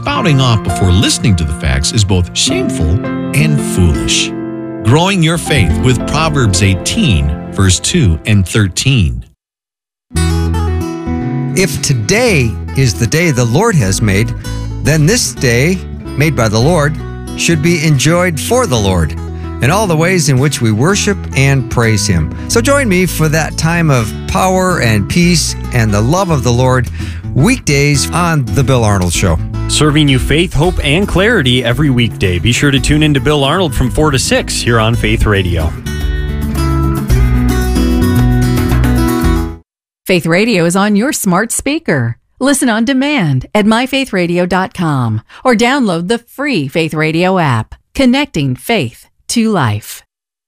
spouting off before listening to the facts is both shameful and foolish. Growing your faith with Proverbs 18, verse 2 and 13. If today is the day the Lord has made, then this day, made by the Lord, should be enjoyed for the Lord, in all the ways in which we worship and praise Him. So join me for that time of power and peace and the love of the Lord, weekdays on The Bill Arnold Show. Serving you faith, hope, and clarity every weekday. Be sure to tune in to Bill Arnold from 4 to 6 here on Faith Radio. Faith Radio is on your smart speaker. Listen on demand at myfaithradio.com or download the free Faith Radio app, connecting faith to life.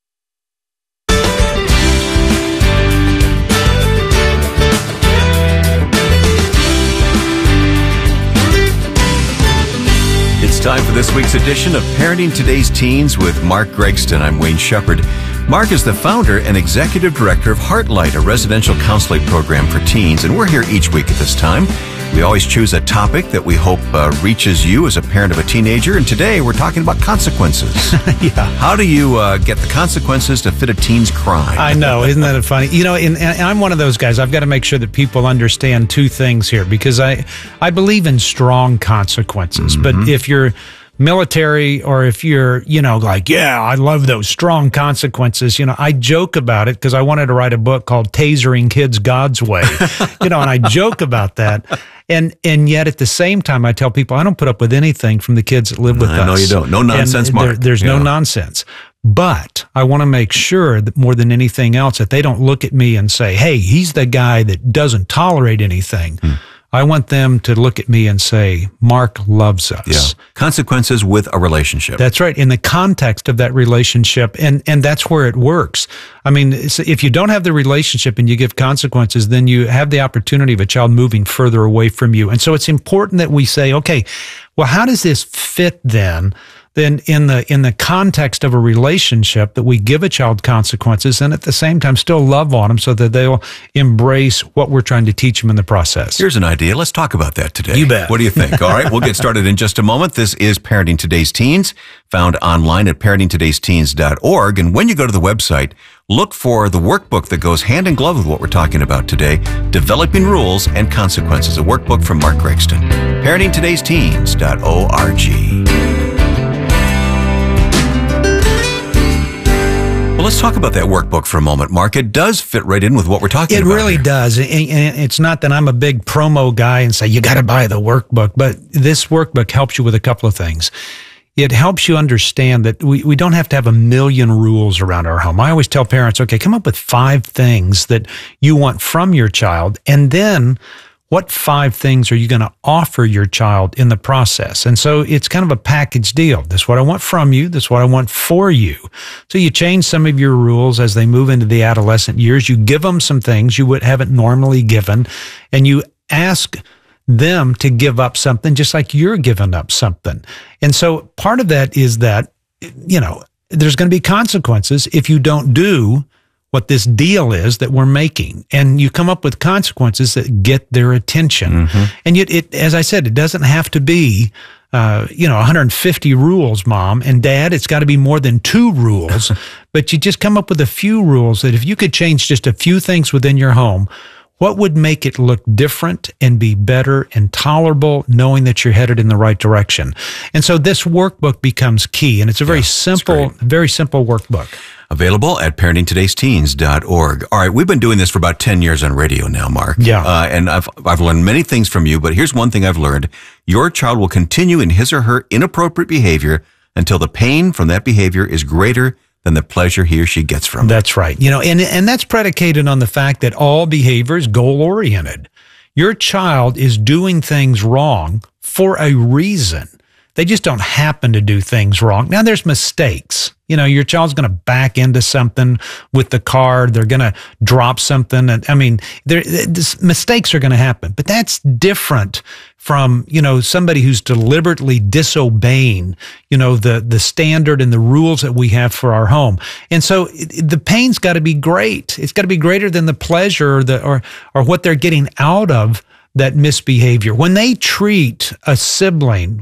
It's time for this week's edition of Parenting Today's Teens with Mark Gregston. I'm Wayne Shepherd. Mark is the founder and executive director of Heartlight, a residential counseling program for teens, and we're here each week at this time. We always choose a topic that we hope reaches you as a parent of a teenager, and today we're talking about consequences. Yeah. How do you get the consequences to fit a teen's crime? I know, isn't that funny? You know, and I'm one of those guys. I've got to make sure that people understand two things here, because I believe in strong consequences. But if you're military, or if you're, like, yeah, I love those strong consequences. I joke about it because I wanted to write a book called Tasering Kids God's Way, and I joke about that. And yet at the same time, I tell people I don't put up with anything from the kids that live with us. No, you don't. No nonsense, Mark. There's no nonsense. But I want to make sure that more than anything else, that they don't look at me and say, hey, he's the guy that doesn't tolerate anything. I want them to look at me and say, Mark loves us. Yeah. Consequences with a relationship. That's right. In the context of that relationship. And that's where it works. I mean, if you don't have the relationship and you give consequences, then you have the opportunity of a child moving further away from you. And so it's important that we say, okay, well, how does this fit then in the context of a relationship, that we give a child consequences and at the same time still love on them so that they'll embrace what we're trying to teach them in the process. Here's an idea. Let's talk about that today. You bet. What do you think? All right, we'll get started in just a moment. This is Parenting Today's Teens, found online at parentingtodaysteens.org. And when you go to the website, look for the workbook that goes hand in glove with what we're talking about today, Developing Rules and Consequences, a workbook from Mark Gregston. parentingtodaysteens.org. Well, let's talk about that workbook for a moment, Mark. It does fit right in with what we're talking about. It really does. And it's not that I'm a big promo guy and say, you got to buy the workbook, but this workbook helps you with a couple of things. It helps you understand that we don't have to have a million rules around our home. I always tell parents, okay, come up with 5 things that you want from your child, and then what 5 things are you going to offer your child in the process? And so it's kind of a package deal. This is what I want from you. This is what I want for you. So you change some of your rules as they move into the adolescent years. You give them some things you haven't normally given, and you ask them to give up something just like you're giving up something. And so part of that is that, there's going to be consequences if you don't do what this deal is that we're making, and you come up with consequences that get their attention. And it, as I said, it doesn't have to be, 150 rules, Mom and Dad. It's got to be more than 2 rules, but you just come up with a few rules that if you could change just a few things within your home, what would make it look different and be better and tolerable, knowing that you're headed in the right direction? And so this workbook becomes key, and it's a very simple workbook. Available at parentingtodaysteens.org. All right, we've been doing this for about 10 years on radio now, Mark. Yeah. And I've learned many things from you, but here's one thing I've learned. Your child will continue in his or her inappropriate behavior until the pain from that behavior is greater than the pleasure he or she gets from it. That's right. And that's predicated on the fact that all behavior is goal-oriented. Your child is doing things wrong for a reason. They just don't happen to do things wrong. Now, there's mistakes. Your child's going to back into something with the car. They're going to drop something. Mistakes are going to happen. But that's different from, somebody who's deliberately disobeying, the standard and the rules that we have for our home. And so the pain's got to be great. It's got to be greater than the pleasure or what they're getting out of that misbehavior. When they treat a sibling